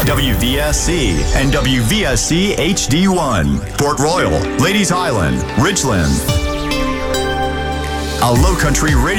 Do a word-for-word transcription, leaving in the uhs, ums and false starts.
W V S C and W V S C H D one, Port Royal, Ladies Island, Richland. A Low Country radio